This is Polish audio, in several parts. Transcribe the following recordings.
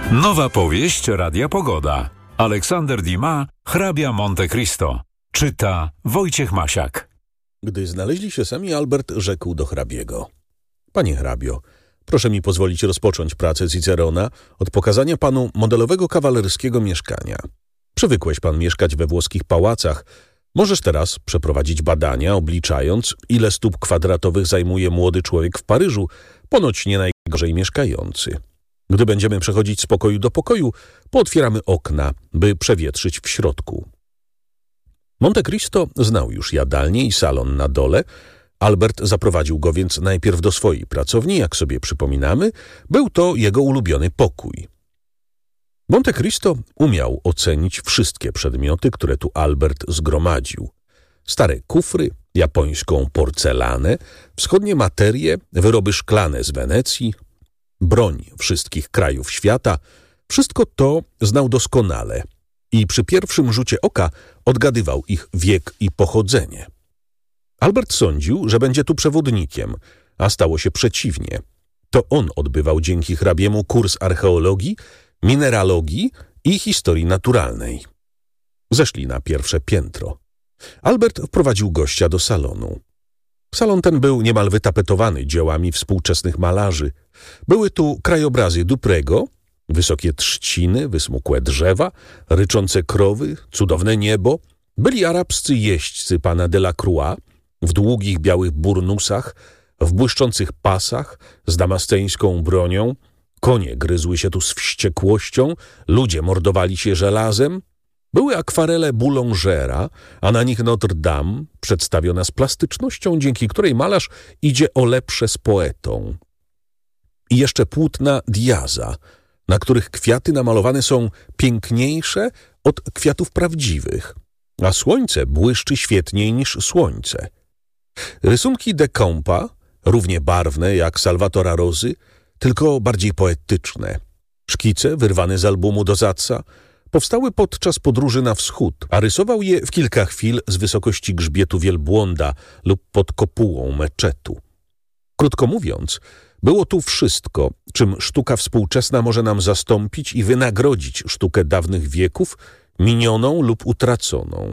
Nowa powieść Radia Pogoda. Aleksander Dumas, hrabia Monte Cristo. Czyta Wojciech Masiak. Gdy znaleźli się sami, Albert rzekł do hrabiego: Panie hrabio, proszę mi pozwolić rozpocząć pracę Cicerona od pokazania panu modelowego kawalerskiego mieszkania. Przywykłeś pan mieszkać we włoskich pałacach. Możesz teraz przeprowadzić badania, obliczając, ile stóp kwadratowych zajmuje młody człowiek w Paryżu, ponoć nie najgorzej mieszkający. Gdy będziemy przechodzić z pokoju do pokoju, pootwieramy okna, by przewietrzyć w środku. Monte Cristo znał już jadalnię i salon na dole. Albert zaprowadził go więc najpierw do swojej pracowni, jak sobie przypominamy. Był to jego ulubiony pokój. Monte Cristo umiał ocenić wszystkie przedmioty, które tu Albert zgromadził. Stare kufry, japońską porcelanę, wschodnie materie, wyroby szklane z Wenecji, broń wszystkich krajów świata. Wszystko to znał doskonale i przy pierwszym rzucie oka odgadywał ich wiek i pochodzenie. Albert sądził, że będzie tu przewodnikiem, a stało się przeciwnie. To on odbywał dzięki hrabiemu kurs archeologii, mineralogii i historii naturalnej. Zeszli na pierwsze piętro. Albert wprowadził gościa do salonu. Salon ten był niemal wytapetowany dziełami współczesnych malarzy. Były tu krajobrazy Duprego, wysokie trzciny, wysmukłe drzewa, ryczące krowy, cudowne niebo. Byli arabscy jeźdźcy pana Delacroix w długich białych burnusach, w błyszczących pasach, z damasceńską bronią. Konie gryzły się tu z wściekłością, ludzie mordowali się żelazem. Były akwarele Boulangera, a na nich Notre Dame, przedstawiona z plastycznością, dzięki której malarz idzie o lepsze z poetą. I jeszcze płótna Diaza, na których kwiaty namalowane są piękniejsze od kwiatów prawdziwych, a słońce błyszczy świetniej niż słońce. Rysunki de Campa, równie barwne jak Salvatora Rosy, tylko bardziej poetyczne. Szkice wyrwane z albumu Dosazza powstały podczas podróży na wschód, a rysował je w kilka chwil z wysokości grzbietu wielbłąda lub pod kopułą meczetu. Krótko mówiąc, było tu wszystko, czym sztuka współczesna może nam zastąpić i wynagrodzić sztukę dawnych wieków, minioną lub utraconą.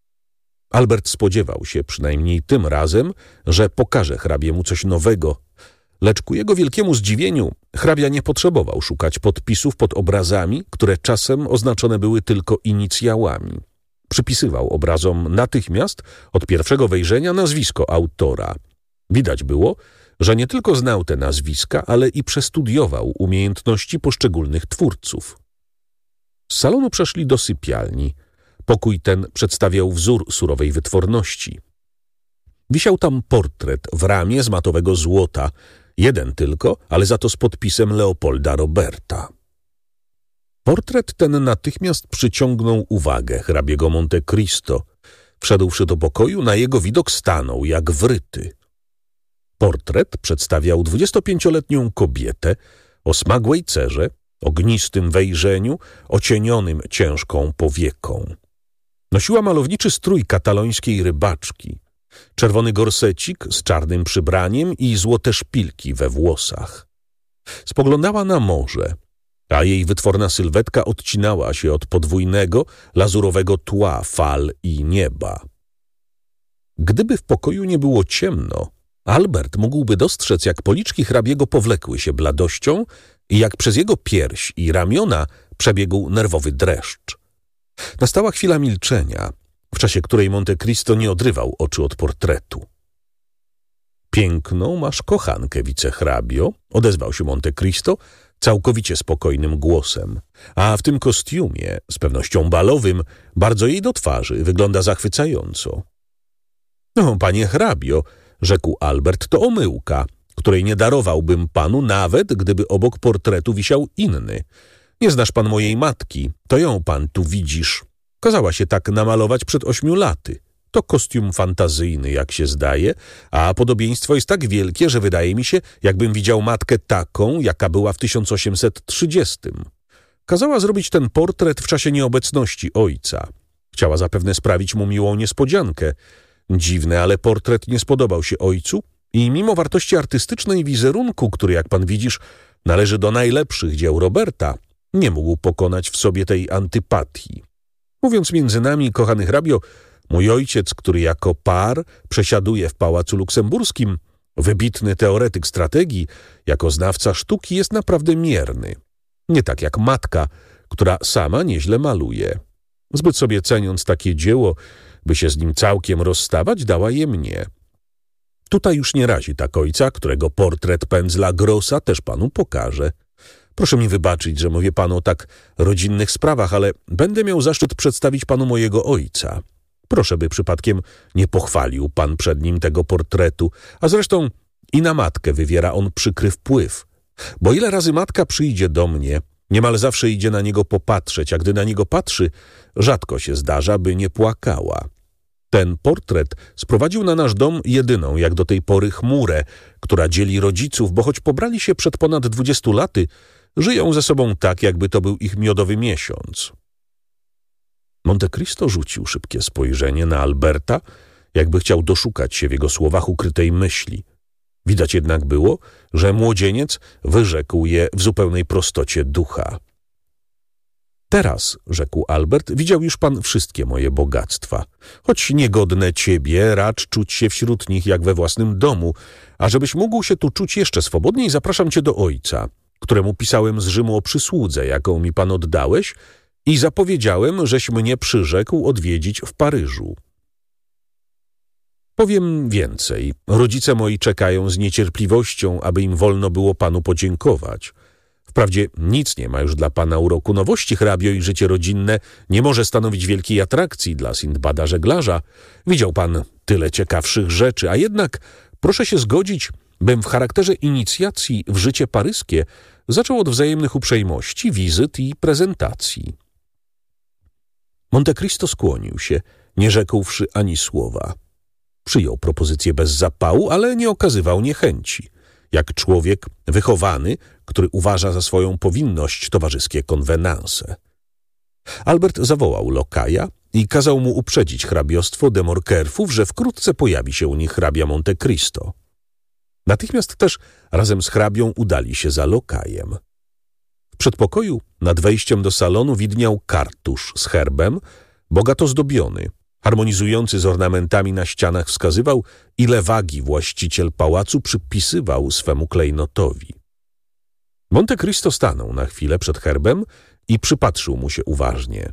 Albert spodziewał się, przynajmniej tym razem, że pokaże hrabiemu coś nowego, lecz ku jego wielkiemu zdziwieniu hrabia nie potrzebował szukać podpisów pod obrazami, które czasem oznaczone były tylko inicjałami. Przypisywał obrazom natychmiast, od pierwszego wejrzenia, nazwisko autora. Widać było, że nie tylko znał te nazwiska, ale i przestudiował umiejętności poszczególnych twórców. Z salonu przeszli do sypialni. Pokój ten przedstawiał wzór surowej wytworności. Wisiał tam portret w ramie z matowego złota, jeden tylko, ale za to z podpisem Leopolda Roberta. Portret ten natychmiast przyciągnął uwagę hrabiego Monte Cristo. Wszedłszy do pokoju, na jego widok stanął jak wryty. Portret przedstawiał 25-letnią kobietę o smagłej cerze, ognistym wejrzeniu, ocienionym ciężką powieką. Nosiła malowniczy strój katalońskiej rybaczki, czerwony gorsecik z czarnym przybraniem i złote szpilki we włosach. Spoglądała na morze, a jej wytworna sylwetka odcinała się od podwójnego, lazurowego tła fal i nieba. Gdyby w pokoju nie było ciemno, Albert mógłby dostrzec, jak policzki hrabiego powlekły się bladością i jak przez jego pierś i ramiona przebiegł nerwowy dreszcz. Nastała chwila milczenia, w czasie której Monte Cristo nie odrywał oczu od portretu. Piękną masz kochankę, wicehrabio, odezwał się Monte Cristo całkowicie spokojnym głosem, a w tym kostiumie, z pewnością balowym, bardzo jej do twarzy, wygląda zachwycająco. No, panie hrabio, rzekł Albert, to omyłka, której nie darowałbym panu, nawet gdyby obok portretu wisiał inny. Nie znasz pan mojej matki, to ją pan tu widzisz. Kazała się tak namalować przed 8 laty. To kostium fantazyjny, jak się zdaje, a podobieństwo jest tak wielkie, że wydaje mi się, jakbym widział matkę taką, jaka była w 1830. Kazała zrobić ten portret w czasie nieobecności ojca. Chciała zapewne sprawić mu miłą niespodziankę. Dziwne, ale portret nie spodobał się ojcu i mimo wartości artystycznej wizerunku, który, jak pan widzisz, należy do najlepszych dzieł Roberta, Nie mógł pokonać w sobie tej antypatii. Mówiąc między nami, kochany hrabio, mój ojciec, który jako par przesiaduje w Pałacu Luksemburskim, wybitny teoretyk strategii, jako znawca sztuki jest naprawdę mierny. Nie tak jak matka, która sama nieźle maluje. Zbyt sobie ceniąc takie dzieło, by się z nim całkiem rozstawać, dała je mnie. Tutaj już nie razi tak ojca, którego portret pędzla Grossa też panu pokażę. Proszę mi wybaczyć, że mówię panu o tak rodzinnych sprawach, ale będę miał zaszczyt przedstawić panu mojego ojca. Proszę, by przypadkiem nie pochwalił pan przed nim tego portretu, a zresztą i na matkę wywiera on przykry wpływ. Bo ile razy matka przyjdzie do mnie, niemal zawsze idzie na niego popatrzeć, a gdy na niego patrzy, rzadko się zdarza, by nie płakała. Ten portret sprowadził na nasz dom jedyną, jak do tej pory, chmurę, która dzieli rodziców, bo choć pobrali się przed ponad 20 laty, żyją ze sobą tak, jakby to był ich miodowy miesiąc. Monte Cristo rzucił szybkie spojrzenie na Alberta, jakby chciał doszukać się w jego słowach ukrytej myśli. Widać jednak było, że młodzieniec wyrzekł je w zupełnej prostocie ducha. Teraz, rzekł Albert, widział już pan wszystkie moje bogactwa. Choć niegodne ciebie, racz czuć się wśród nich jak we własnym domu, a żebyś mógł się tu czuć jeszcze swobodniej, zapraszam cię do ojca, któremu pisałem z Rzymu o przysłudze, jaką mi pan oddałeś, i zapowiedziałem, żeś mnie przyrzekł odwiedzić w Paryżu. Powiem więcej. Rodzice moi czekają z niecierpliwością, aby im wolno było panu podziękować. Wprawdzie nic nie ma już dla pana uroku nowości, hrabio, i życie rodzinne nie może stanowić wielkiej atrakcji dla Sindbada żeglarza. Widział pan tyle ciekawszych rzeczy, a jednak proszę się zgodzić, bym w charakterze inicjacji w życie paryskie zaczął od wzajemnych uprzejmości, wizyt i prezentacji. Monte Cristo skłonił się, nie rzekłszy ani słowa. Przyjął propozycję bez zapału, ale nie okazywał niechęci, jak człowiek wychowany, który uważa za swoją powinność towarzyskie konwenanse. Albert zawołał lokaja i kazał mu uprzedzić hrabiostwo de Morcerfów, że wkrótce pojawi się u nich hrabia Monte Cristo. Natychmiast też razem z hrabią udali się za lokajem. W przedpokoju nad wejściem do salonu widniał kartusz z herbem, bogato zdobiony. Harmonizujący z ornamentami na ścianach wskazywał, ile wagi właściciel pałacu przypisywał swemu klejnotowi. Monte Cristo stanął na chwilę przed herbem i przypatrzył mu się uważnie.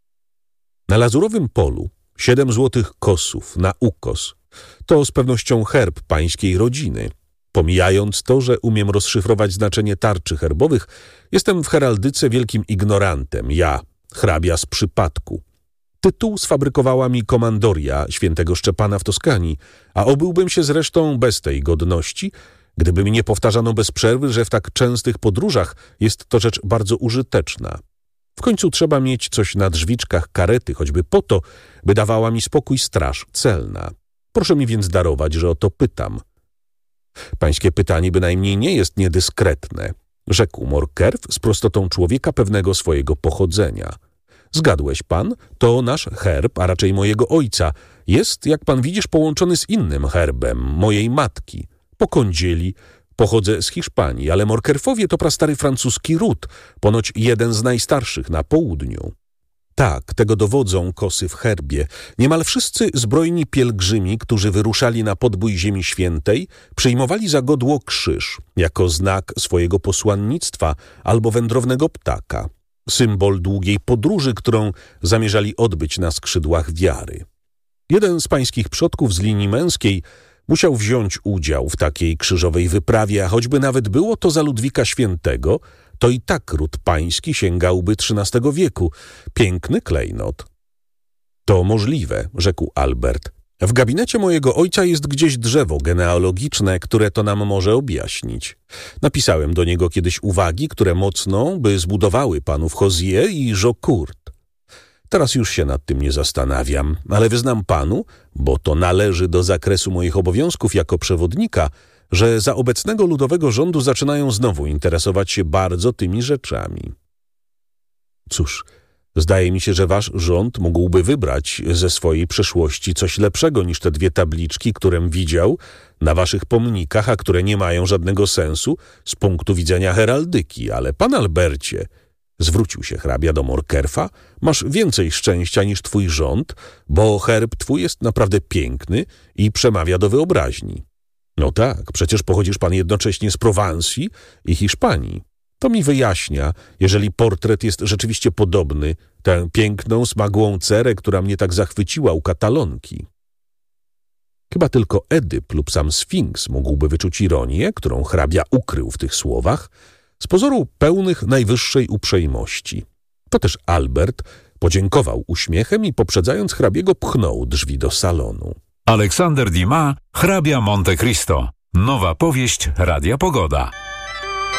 Na lazurowym polu 7 złotych kosów na ukos. To z pewnością herb pańskiej rodziny. Pomijając to, że umiem rozszyfrować znaczenie tarczy herbowych, jestem w heraldyce wielkim ignorantem, ja, hrabia z przypadku. Tytuł sfabrykowała mi komandoria świętego Szczepana w Toskanii, a obyłbym się zresztą bez tej godności, gdyby mi nie powtarzano bez przerwy, że w tak częstych podróżach jest to rzecz bardzo użyteczna. W końcu trzeba mieć coś na drzwiczkach karety, choćby po to, by dawała mi spokój straż celna. Proszę mi więc darować, że o to pytam. Pańskie pytanie bynajmniej nie jest niedyskretne, rzekł Morcerf z prostotą człowieka pewnego swojego pochodzenia. Zgadłeś pan, to nasz herb, a raczej mojego ojca, jest, jak pan widzisz, połączony z innym herbem, mojej matki. Po kądzieli pochodzę z Hiszpanii, ale Morcerfowie to prastary francuski ród, ponoć jeden z najstarszych na południu. Tak, tego dowodzą kosy w herbie. Niemal wszyscy zbrojni pielgrzymi, którzy wyruszali na podbój Ziemi Świętej, przyjmowali za godło krzyż, jako znak swojego posłannictwa albo wędrownego ptaka. Symbol długiej podróży, którą zamierzali odbyć na skrzydłach wiary. Jeden z pańskich przodków z linii męskiej musiał wziąć udział w takiej krzyżowej wyprawie, a choćby nawet było to za Ludwika Świętego, to i tak ród pański sięgałby XIII wieku. Piękny klejnot. To możliwe, rzekł Albert. W gabinecie mojego ojca jest gdzieś drzewo genealogiczne, które to nam może objaśnić. Napisałem do niego kiedyś uwagi, które mocno by zbudowały panów Hozier i Jaucourt. Teraz już się nad tym nie zastanawiam, ale wyznam panu, bo to należy do zakresu moich obowiązków jako przewodnika, że za obecnego ludowego rządu zaczynają znowu interesować się bardzo tymi rzeczami. Cóż, zdaje mi się, że wasz rząd mógłby wybrać ze swojej przeszłości coś lepszego niż te 2 tabliczki, którem widział na waszych pomnikach, a które nie mają żadnego sensu z punktu widzenia heraldyki. Ale pan Albercie, Zwrócił się hrabia do Morkerfa. Masz więcej szczęścia niż twój rząd, bo herb twój jest naprawdę piękny i przemawia do wyobraźni. No tak, przecież pochodzisz pan jednocześnie z Prowansji i Hiszpanii. To mi wyjaśnia, jeżeli portret jest rzeczywiście podobny, tę piękną, smagłą cerę, która mnie tak zachwyciła u Katalonki. Chyba tylko Edyp lub sam Sfinks mógłby wyczuć ironię, którą hrabia ukrył w tych słowach, z pozoru pełnych najwyższej uprzejmości. To też Albert podziękował uśmiechem i poprzedzając hrabiego pchnął drzwi do salonu. Aleksander Dumas, hrabia Monte Cristo. Nowa powieść Radia Pogoda.